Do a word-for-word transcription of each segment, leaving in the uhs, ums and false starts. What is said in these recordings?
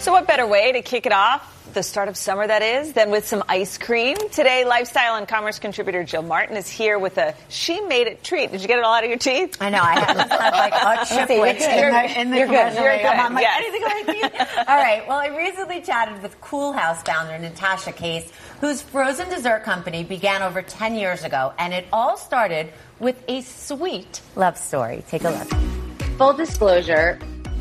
So what better way to kick it off, the start of summer that is, than with some ice cream? Today, lifestyle and commerce contributor Jill Martin is here with a she-made-it treat. Did you get it all out of your teeth? I know. I had, had like a chiplet in the, in the You're good. You're good. I'm like, Yes. anything on my teeth? All right. Well, I recently chatted with Cool House founder Natasha Case, whose frozen dessert company began over ten years ago, and it all started with a sweet love story. Take a look. Full disclosure,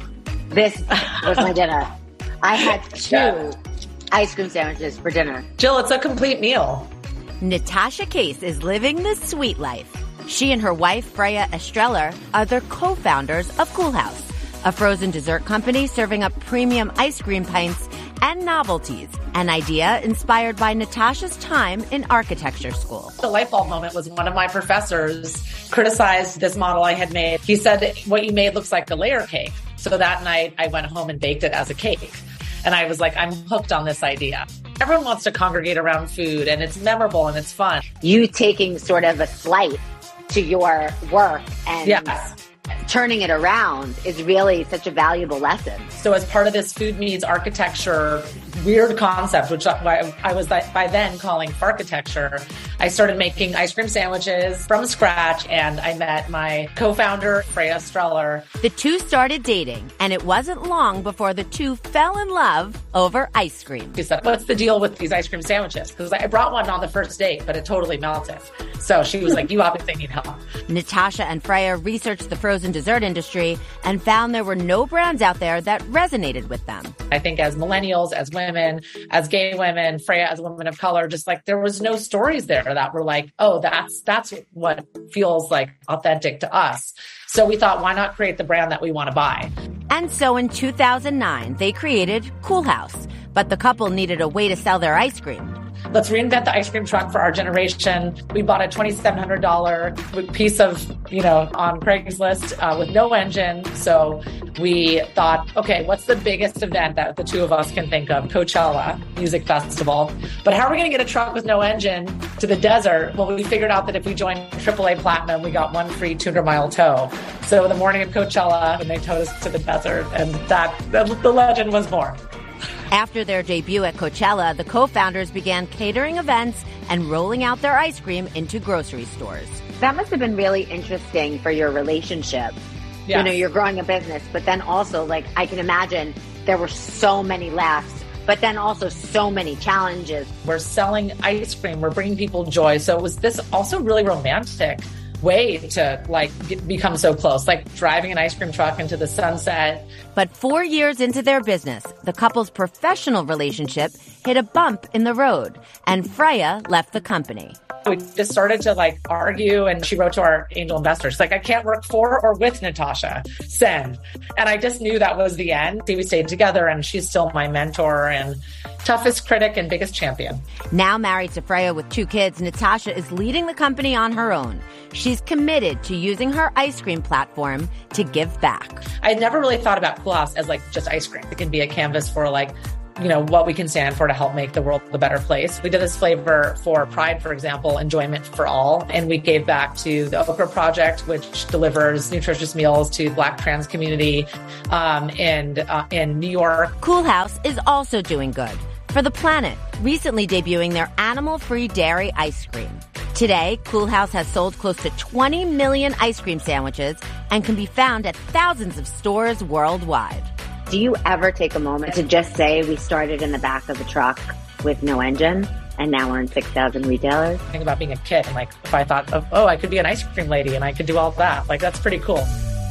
this was my dinner. I had two yeah. ice cream sandwiches for dinner. Jill, it's a complete meal. Natasha Case is living the sweet life. She and her wife, Freya Estreller, are the co-founders of Cool House, a frozen dessert company serving up premium ice cream pints and novelties, an idea inspired by Natasha's time in architecture school. The light bulb moment was one of my professors criticized this model I had made. He said, what you made looks like the layer cake. So that night I went home and baked it as a cake. And I was like, I'm hooked on this idea. Everyone wants to congregate around food, and it's memorable and it's fun. You taking sort of a slight to your work and yes. turning it around is really such a valuable lesson. So as part of this food meets architecture weird concept, which I, I was by then calling Farchitecture, I started making ice cream sandwiches from scratch, and I met my co-founder, Freya Estreller. The two started dating, and it wasn't long before the two fell in love over ice cream. She said, what's the deal with these ice cream sandwiches? Because I brought one on the first date, but it totally melted. So she was like, you obviously need help. Natasha and Freya researched the frozen dessert industry and found there were no brands out there that resonated with them. I think as millennials, as women, as gay women, Freya as a woman of color, just like there was no stories there that were like, oh, that's that's what feels like authentic to us. So we thought, why not create the brand that we want to buy? And so in two thousand nine, they created Cool House, but the couple needed a way to sell their ice cream. Let's reinvent the ice cream truck for our generation. We bought a twenty-seven hundred dollars piece of, you know, on Craigslist uh, with no engine. So we thought, okay, what's the biggest event that the two of us can think of? Coachella Music Festival. But how are we going to get a truck with no engine to the desert? Well, we figured out that if we joined triple A Platinum, we got one free two hundred mile tow. So the morning of Coachella, when they towed us to the desert, and that the, the legend was born. After their debut at Coachella, the co-founders began catering events and rolling out their ice cream into grocery stores. That must have been really interesting for your relationship. Yes. You know, you're growing a business, but then also, like, I can imagine there were so many laughs, but then also so many challenges. We're selling ice cream. We're bringing people joy. So it was this also really romantic way to like get, become so close, like driving an ice cream truck into the sunset. But four years into their business, the couple's professional relationship hit a bump in the road, and Freya left the company. We just started to like argue, and she wrote to our angel investors, like, I can't work for or with Natasha. Send. And I just knew that was the end. We stayed together, and she's still my mentor and toughest critic and biggest champion. Now married to Freya with two kids, Natasha is leading the company on her own. She's committed to using her ice cream platform to give back. I never really thought about Cool House as like just ice cream. It can be a canvas for like, you know, what we can stand for to help make the world a better place. We did this flavor for Pride, for example, enjoyment for all. And we gave back to the Okra Project, which delivers nutritious meals to the Black trans community um, and uh, in New York. Cool House is also doing good for the planet, recently debuting their animal-free dairy ice cream. Today, Cool House has sold close to twenty million ice cream sandwiches and can be found at thousands of stores worldwide. Do you ever take a moment to just say we started in the back of a truck with no engine and now we're in six thousand retailers? Think about being a kid and like if I thought of, oh, I could be an ice cream lady and I could do all that. Like that's pretty cool.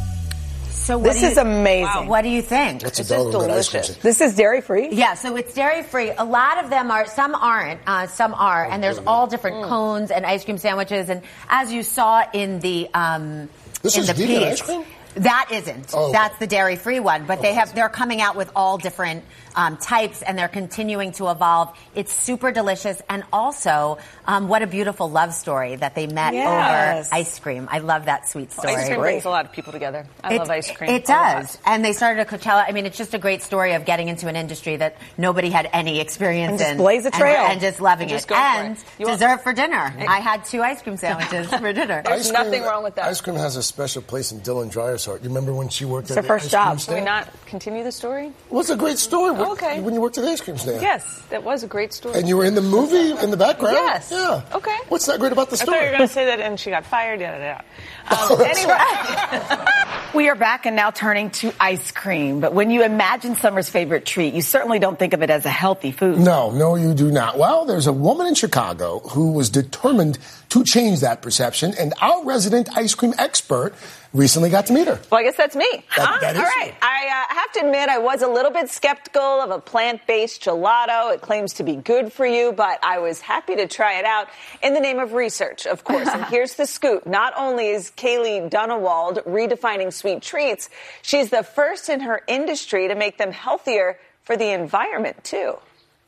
So what this do you, is amazing. Wow, what do you think? It's This a is delicious. This is dairy free? Yeah, so it's dairy free. A lot of them are, some aren't, uh, some are, and there's all different mm. cones and ice cream sandwiches. And as you saw in the um, this in is the vegan piece, ice cream? that isn't. Oh, That's okay. the dairy free one. But oh, they have they're coming out with all different um, types, and they're continuing to evolve. It's super delicious, and also um, what a beautiful love story that they met Yes. over ice cream. I love that sweet story. Ice cream brings a lot of people together. I It- love ice cream. It a lot. does. And they started at Coachella. I mean, it's just a great story of getting into an industry that nobody had any experience And just in. blaze a trail. And, and just loving And just it. go for And it. You want- dessert for dinner. I had two ice cream sandwiches for dinner. There's Ice nothing cream, wrong with that. Ice cream has a special place in Dylan Dreyer's Dinosaur. You remember when she worked It's at her the first ice job. cream Can stand? we not continue the story? Well, it's a great story. Oh, okay. When you worked at the ice cream stand. Yes, that was a great story. And you were in the movie in the background? Yes. Yeah. Okay. What's that great about the I story? thought you were going to say that and she got fired. Yeah, yeah. Um, anyway. We are back and now turning to ice cream. But when you imagine summer's favorite treat, you certainly don't think of it as a healthy food. No, no, you do not. Well, there's a woman in Chicago who was determined to change that perception, and our resident ice cream expert recently got to meet her. Well, I guess that's me. That- huh? that is All right. you. I uh, have to admit, I was a little bit skeptical of a plant-based gelato. It claims to be good for you, but I was happy to try it out in the name of research, of course. And here's the scoop. Not only is Kaylee Dunewald redefining sweet treats, she's the first in her industry to make them healthier for the environment, too.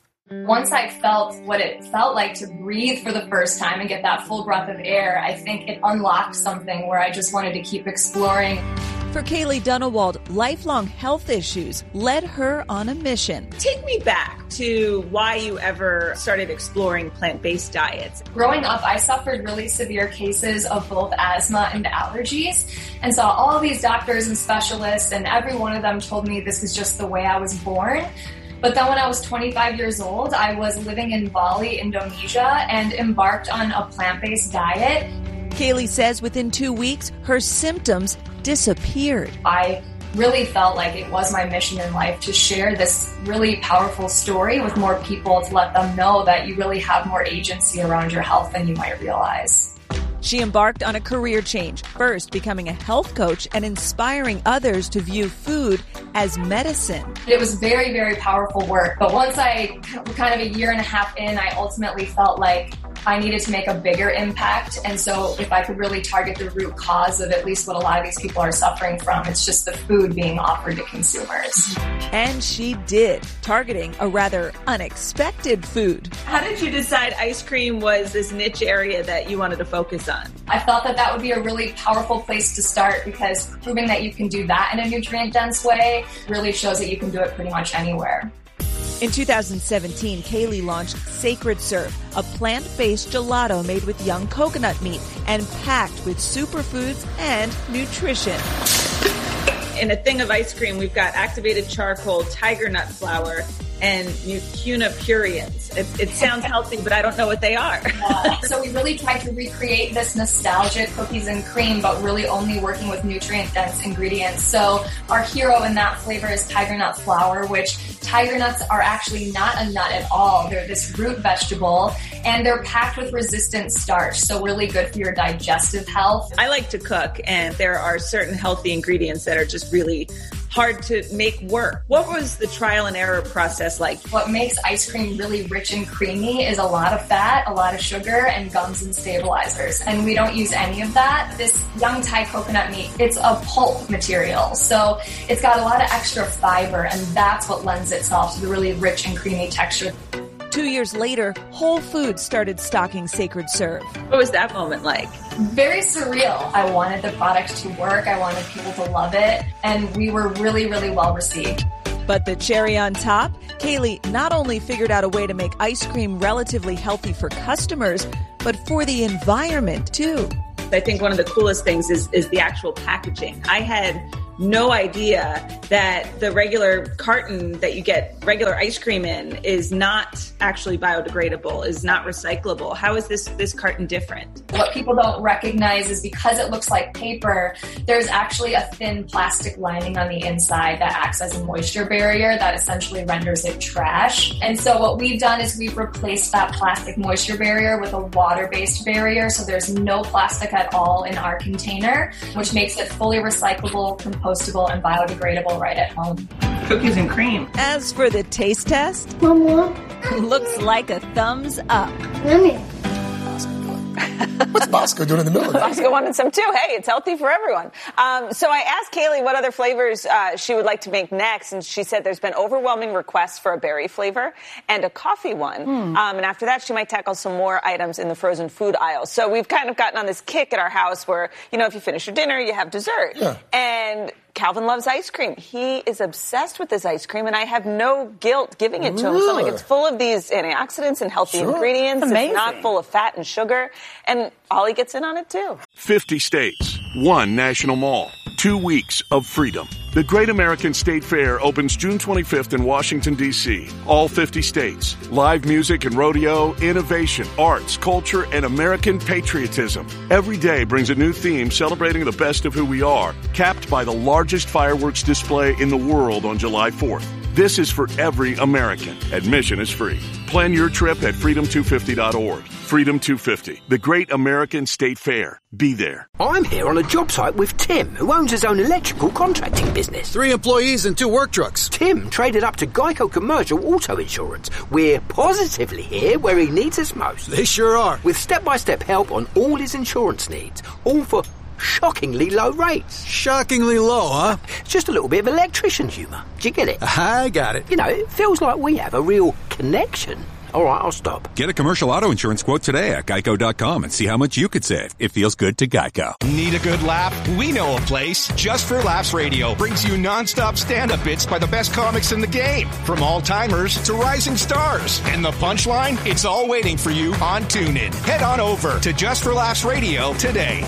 Once I felt what it felt like to breathe for the first time and get that full breath of air, I think it unlocked something where I just wanted to keep exploring. For Kaylee Dunewald, lifelong health issues led her on a mission. Take me back to why you ever started exploring plant-based diets. Growing up, I suffered really severe cases of both asthma and allergies and saw all these doctors and specialists, and every one of them told me this is just the way I was born. But then when I was twenty-five years old, I was living in Bali, Indonesia, and embarked on a plant-based diet. Kaylee says within two weeks, her symptoms disappeared. I really felt like it was my mission in life to share this really powerful story with more people, to let them know that you really have more agency around your health than you might realize. She embarked on a career change, first becoming a health coach and inspiring others to view food as medicine. It was very, very powerful work. But once I, kind of a year and a half in, I ultimately felt like I needed to make a bigger impact. And so if I could really target the root cause of at least what a lot of these people are suffering from, it's just the food being offered to consumers. And she did, targeting a rather unexpected food. How did you decide ice cream was this niche area that you wanted to focus on? I thought that that would be a really powerful place to start, because proving that you can do that in a nutrient-dense way really shows that you can do it pretty much anywhere. In two thousand seventeen, Kaylee launched Sacred Serve, a plant-based gelato made with young coconut meat and packed with superfoods and nutrition. In a thing of ice cream, we've got activated charcoal, tiger nut flour, and mucuna purines. It, it sounds healthy, but I don't know what they are. uh, so we really tried to recreate this nostalgic cookies and cream, but really only working with nutrient-dense ingredients. So our hero in that flavor is tiger nut flour, which tiger nuts are actually not a nut at all. They're this root vegetable, and they're packed with resistant starch, so really good for your digestive health. I like to cook, and there are certain healthy ingredients that are just really hard to make work. What was the trial and error process like? What makes ice cream really rich and creamy is a lot of fat, a lot of sugar, and gums and stabilizers. And we don't use any of that. This young Thai coconut meat, it's a pulp material. So it's got a lot of extra fiber, and that's what lends itself to the really rich and creamy texture. Two years later, Whole Foods started stocking Sacred Serve. What was that moment like? Very surreal. I wanted the product to work. I wanted people to love it. And we were really, really well received. But the cherry on top, Kaylee not only figured out a way to make ice cream relatively healthy for customers, but for the environment too. I think one of the coolest things is, is the actual packaging. I had no idea that the regular carton that you get regular ice cream in is not actually biodegradable, is not recyclable. How is this this carton different? What people don't recognize is because it looks like paper, there's actually a thin plastic lining on the inside that acts as a moisture barrier that essentially renders it trash. And so what we've done is we've replaced that plastic moisture barrier with a water-based barrier, so there's no plastic at all in our container, which makes it fully recyclable, compostable, and biodegradable right at home. Cookies and cream. As for the taste test, Mama, looks like a thumbs up. Mommy. What's Bosco doing in the middle of that? Bosco wanted some too. Hey, it's healthy for everyone. Um, so I asked Kaylee what other flavors uh, she would like to make next, and she said there's been overwhelming requests for a berry flavor and a coffee one. Hmm. Um, and after that, she might tackle some more items in the frozen food aisle. So we've kind of gotten on this kick at our house where, you know, if you finish your dinner, you have dessert. Yeah. And Calvin loves ice cream. He is obsessed with this ice cream, and I have no guilt giving it to him. So I'm like, it's full of these antioxidants and healthy Sure. ingredients. Amazing. It's not full of fat and sugar. And Ollie gets in on it, too. fifty states, one national mall. Two weeks of freedom. The Great American State Fair opens June twenty-fifth in Washington, D C All fifty states. Live music and rodeo, innovation, arts, culture, and American patriotism. Every day brings a new theme celebrating the best of who we are, capped by the largest fireworks display in the world on July fourth. This is for every American. Admission is free. Plan your trip at freedom two fifty dot org. Freedom two fifty, the Great American State Fair. Be there. I'm here on a job site with Tim, who owns his own electrical contracting business. Three employees and two work trucks. Tim traded up to Geico Commercial Auto Insurance. We're positively here where he needs us most. They sure are. With step-by-step help on all his insurance needs, all for shockingly low rates. Shockingly low, huh? Just a little bit of electrician humour. Do you get it? I got it. You know, it feels like we have a real connection. All right, I'll stop. Get a commercial auto insurance quote today at geico dot com and see how much you could save. It feels good to Geico. Need a good laugh? We know a place. Just for Laughs Radio brings you nonstop stand-up bits by the best comics in the game. From all-timers to rising stars. And the punchline? It's all waiting for you on TuneIn. Head on over to Just for Laughs Radio today.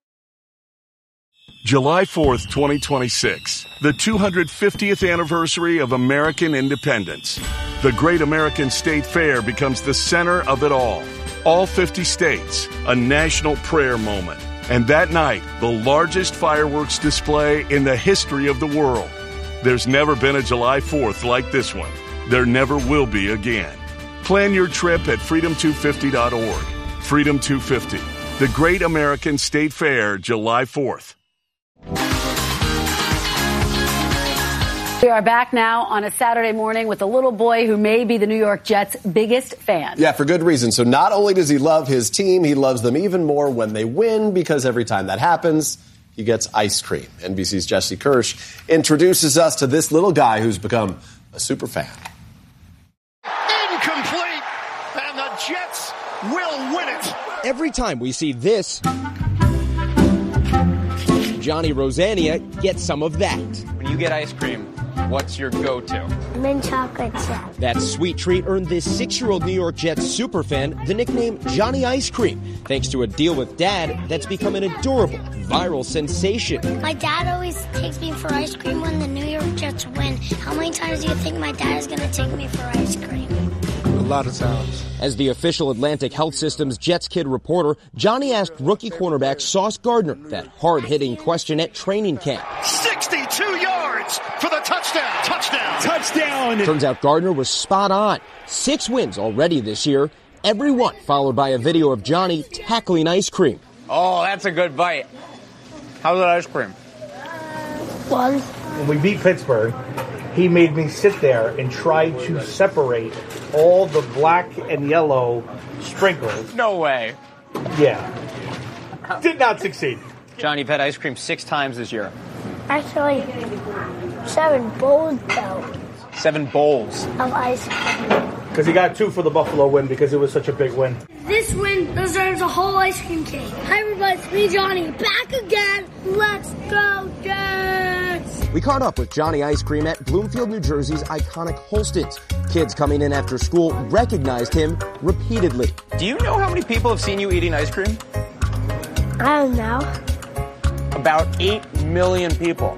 July fourth, twenty twenty-six, the two hundred fiftieth anniversary of American independence. The Great American State Fair becomes the center of it all. All fifty states, a national prayer moment. And that night, the largest fireworks display in the history of the world. There's never been a July fourth like this one. There never will be again. Plan your trip at freedom two fifty dot org. Freedom two fifty, the Great American State Fair, July fourth. We are back now on a Saturday morning with a little boy who may be the New York Jets' biggest fan. Yeah, for good reason. So not only does he love his team, he loves them even more when they win, because every time that happens, he gets ice cream. N B C's Jesse Kirsch introduces us to this little guy who's become a super fan. Incomplete, and the Jets will win it. Every time we see this, Johnny Rosanna gets some of that. When you get ice cream, what's your go-to? Mint chocolate chip. That sweet treat earned this six-year-old New York Jets superfan the nickname Johnny Ice Cream, thanks to a deal with Dad that's become an adorable, viral sensation. My dad always takes me for ice cream when the New York Jets win. How many times do you think my dad is going to take me for ice cream? A lot of times. As the official Atlantic Health System's Jets Kid reporter, Johnny asked rookie cornerback Sauce Gardner that hard-hitting question at training camp. sixty-two yards for the touchdown. Touchdown. Touchdown. Turns out Gardner was spot on. Six wins already this year, every one followed by a video of Johnny tackling ice cream. Oh, that's a good bite. How's that ice cream? One. When we beat Pittsburgh, he made me sit there and try to separate all the black and yellow sprinkles. No way. Yeah. Did not succeed. Johnny, you've had ice cream six times this year. Actually, seven bowls, though. Seven bowls. Of ice cream. Because he got two for the Buffalo win because it was such a big win. This win deserves a whole ice cream cake. Hi, everybody. It's me, Johnny. Back again. Let's go, Jets! We caught up with Johnny Ice Cream at Bloomfield, New Jersey's iconic Holston's. Kids coming in after school recognized him repeatedly. Do you know how many people have seen you eating ice cream? I don't know. About eight million people.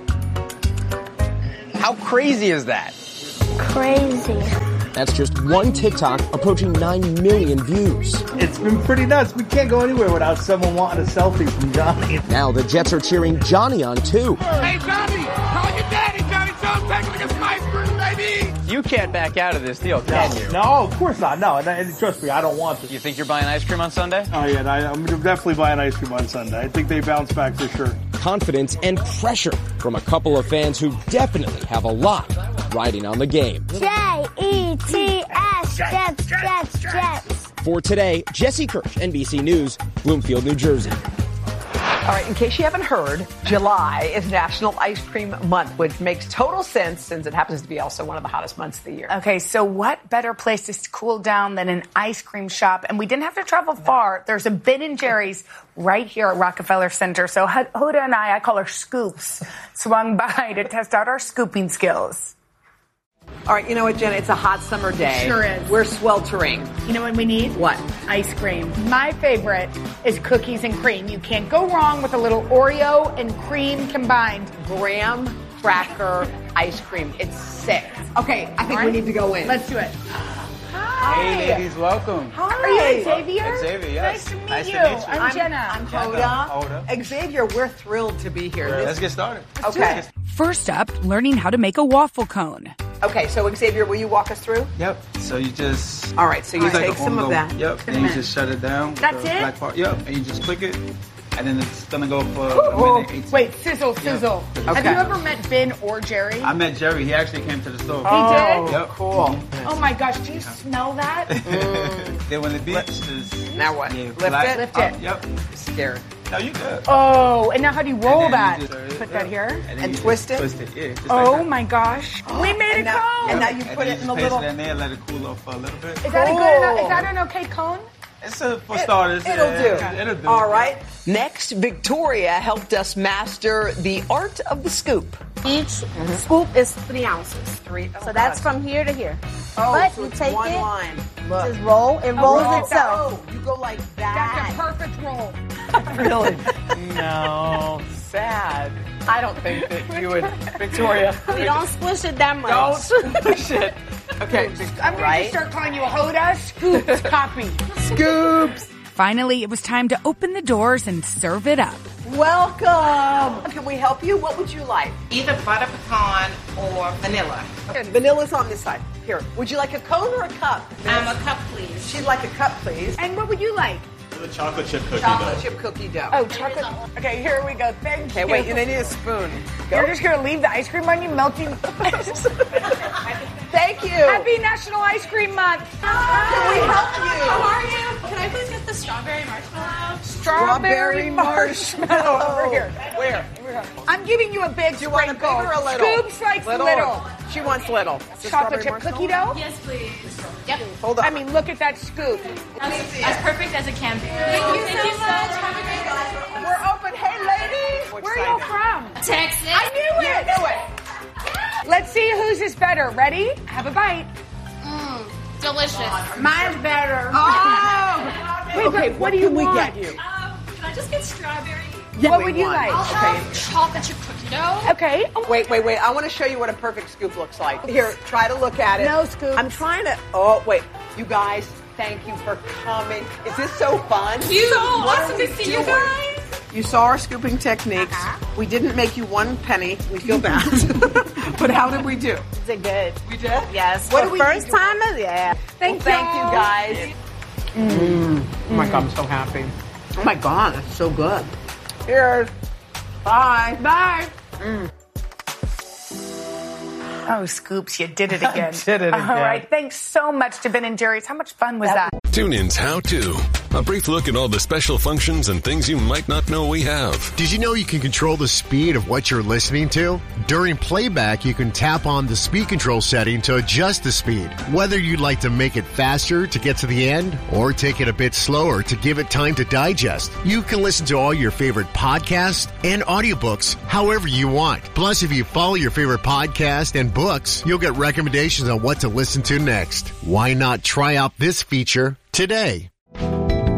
How crazy is that? Crazy. That's just one TikTok approaching nine million views. It's been pretty nuts. We can't go anywhere without someone wanting a selfie from Johnny. Now the Jets are cheering Johnny on, too. Hey, Johnny, call your daddy. Johnny Jones taking me to some ice cream, baby. You can't back out of this deal, can no, you? No, of course not. No, and, and trust me, I don't want to. You think you're buying ice cream on Sunday? Oh, yeah, I, I'm definitely buying ice cream on Sunday. I think they bounce back for sure. Confidence and pressure from a couple of fans who definitely have a lot riding on the game. J E T S, Jets, Jets, Jets. For today, Jesse Kirsch, N B C News, Bloomfield, New Jersey. All right, in case you haven't heard, July is National Ice Cream Month, which makes total sense since it happens to be also one of the hottest months of the year. Okay, so what better place to cool down than an ice cream shop? And we didn't have to travel far. There's a Ben and Jerry's right here at Rockefeller Center. So Huda and I, I call her Scoops, swung by to test out our scooping skills. All right, you know what, Jenna? It's a hot summer day. Sure is. We're sweltering. You know what we need? What? Ice cream. My favorite is cookies and cream. You can't go wrong with a little Oreo and cream combined. Graham cracker ice cream. It's sick. Okay, I think All we right. need to go in. Let's do it. Hey, ladies, welcome. Hi. Are you Xavier? Xavier, yes. Nice to meet Nice to you. meet you. I'm, I'm Jenna. I'm Jenna. Hoda. Hoda. Xavier, we're thrilled to be here. Let's get started. Okay. First up, learning how to make a waffle cone. Okay, so Xavier, will you walk us through? Yep. So you just. All right, so you it's like take an some of on-go- that. Yep. And you just shut it down. That's the it? Black part. Yep. And you just click it, and then it's gonna go for Oh, a minute eighteen. wait, sizzle, sizzle. Yep. Have Okay. you ever met Ben or Jerry? I met Jerry. He actually came to the store. He did? Yep. Cool. Oh my gosh, do you smell that? Then when the beach is. Now what? Yeah, Lift black- it? Lift it. Up, Yep. Scared. No, you good. Oh, and now how do you roll And then that? you just- Put yeah. that here. then And you twist just it? Twist it. Yeah. Just like Oh that. my gosh. We made And a now- cone. and now you And put then it just in the place little. it in there, let it cool off for a little bit. Is that a Cool. good enough? Is that an okay cone? It's a, for It- starters. It'll yeah, do. It'll do. All right. Next, Victoria helped us master the art of the scoop. Each scoop is three ounces. Three. So that's from here to here. Oh, but so you it's take one it, line. Look. just roll. It A rolls roll. itself. Oh, you go like That's that. a perfect roll. Really? No. Sad. I don't think that you would, Victoria. We don't squish it that much. Don't push it. Okay, I'm going right? to start calling you a Hoda Scoops copy. Scoops. Finally, it was time to open the doors and serve it up. Welcome. Can we help you? What would you like? Either butter pecan or vanilla. Vanilla's on this side. Here. Would you like a cone or a cup? Um, a cup, please. She'd like a cup, please. And what would you like? The chocolate chip cookie Chocolate dough. chip cookie dough. Oh, chocolate. Okay, here we go. Thank Okay, you. wait, and I need a spoon. Go. You're just going to leave the ice cream on you melting. Thank you. Happy National Ice Cream Month. Can we help you? How are you? Can I please get the strawberry marshmallow? Strawberry marshmallow. Over here. Where? I'm giving you a big Do you want a big sprinkle. or a little? Scoops likes little. She wants little. Chocolate chip cookie dough? Yes, please. Yep. Hold on. I mean, look at that scoop. As, as perfect as it can be. Thank you so much. Have a great day. We're open. Hey, ladies. Where are you from? Texas. I knew it. You knew it. Let's see whose is better. Ready? Have a bite. Mm, delicious. Mine's better. Oh! Wait, Okay, what, what do you can we want? get you? Um, can I just get strawberry? Yeah, what we would you want. like? I'll Okay. have chocolate chip cookie dough. Okay. Wait, wait, wait. I want to show you what a perfect scoop looks like. Here, try to look at it. No scoops. I'm trying to. Oh, wait. You guys, thank you for coming. Is this so fun? You. So Awesome to see you guys. You saw our scooping techniques. Uh-huh. We didn't make you one penny. We feel bad. But how did we do? Is it good? We did? Yes. What For do we first need to- time? Yeah. Thank, well, thank you, guys. Mm. Oh my God, I'm so happy. Oh my God, that's so good. Cheers. Bye. Bye. Mm. Oh, Scoops, you did it again. Did it again. All right. Thanks so much to Ben and Jerry's. How much fun was that? TuneIn's How To. A brief look at all the special functions and things you might not know we have. Did you know you can control the speed of what you're listening to? During playback, you can tap on the speed control setting to adjust the speed. Whether you'd like to make it faster to get to the end or take it a bit slower to give it time to digest, you can listen to all your favorite podcasts and audiobooks however you want. Plus, if you follow your favorite podcast and books, you'll get recommendations on what to listen to next. Why not try out this feature today?